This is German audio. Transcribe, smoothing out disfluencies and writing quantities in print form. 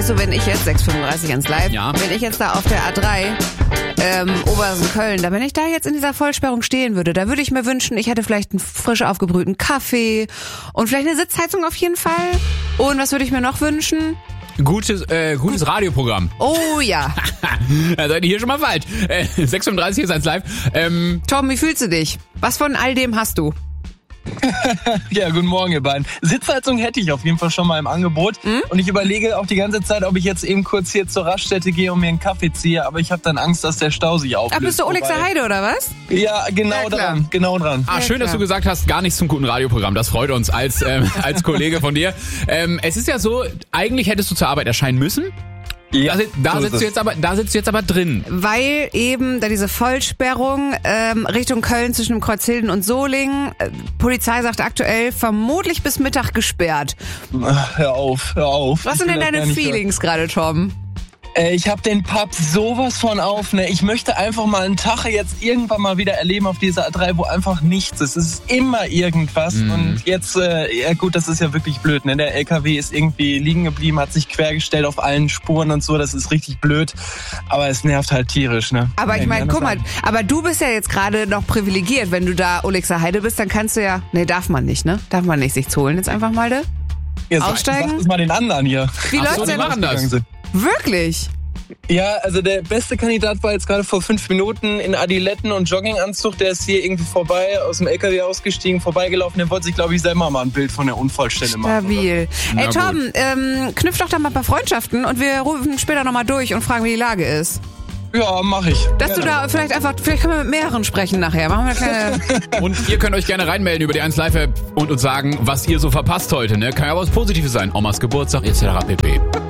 weißt du, wenn ich jetzt 6:35 ans Live, Ja. wenn ich jetzt da auf der A3 Oberhausen-Köln, wenn ich da jetzt in dieser Vollsperrung stehen würde, da würde ich mir wünschen, ich hätte vielleicht einen frisch aufgebrühten Kaffee und vielleicht eine Sitzheizung auf jeden Fall. Und was würde ich mir noch wünschen? Gutes Radioprogramm. Oh ja. Da seid ihr hier schon mal falsch. 6:35 ist eins live. Tom, wie fühlst du dich? Was von all dem hast du? Ja, guten Morgen, ihr beiden. Sitzheizung hätte ich auf jeden Fall schon mal im Angebot. Und ich überlege auch die ganze Zeit, ob ich jetzt eben kurz hier zur Raststätte gehe und mir einen Kaffee ziehe. Aber ich habe dann Angst, dass der Stau sich auflöst. Ach, bist du Olexer Heide oder was? Ja, genau Ja, klar. dran. Genau dran. Ah, Ja, schön, dass klar. du gesagt hast, gar nichts zum guten Radioprogramm. Das freut uns als Kollege von dir. Es ist ja so, eigentlich hättest du zur Arbeit erscheinen müssen. Ja, Da so sitzt ist du es. jetzt aber drin. Weil eben da diese Vollsperrung Richtung Köln zwischen Kreuzhilden und Solingen, Polizei sagt aktuell vermutlich bis Mittag gesperrt. Ach, hör auf. Was Ich sind will denn das deine gar nicht hören. Feelings gerade, Tom? Ich habe den Pub sowas von auf, ne? Ich möchte einfach mal einen Tag jetzt irgendwann mal wieder erleben auf dieser A3, wo einfach nichts ist. Es ist immer irgendwas. Und jetzt, ja gut, das ist ja wirklich blöd, ne? Der LKW ist irgendwie liegen geblieben, hat sich quergestellt auf allen Spuren und so. Das ist richtig blöd. Aber es nervt halt tierisch, ne? Aber ich meine, guck mal, aber du bist ja jetzt gerade noch privilegiert. Wenn du da Olexer Heide bist, dann kannst du ja, nee, darf man nicht, ne? Darf man nicht sich's holen jetzt einfach mal, ne? aussteigen? Sag das mal den anderen hier. Wie läuft's so, die denn? machen das. Wirklich? Ja, also der beste Kandidat war jetzt gerade vor 5 Minuten in Adiletten und Jogginganzug. Der ist hier irgendwie vorbei, aus dem LKW ausgestiegen, vorbeigelaufen. Der wollte sich, glaube ich, selber mal ein Bild von der Unfallstelle machen. Stabil. Na Ey, Tom, knüpf doch da mal ein paar Freundschaften und wir rufen später nochmal durch und fragen, wie die Lage ist. Ja, mach ich. Dass du da vielleicht können wir mit mehreren sprechen nachher. Machen wir eine kleine... Und ihr könnt euch gerne reinmelden über die 1 Live-App und uns sagen, was ihr so verpasst heute. Ne? Kann ja was Positives sein. Omas Geburtstag etc. pp.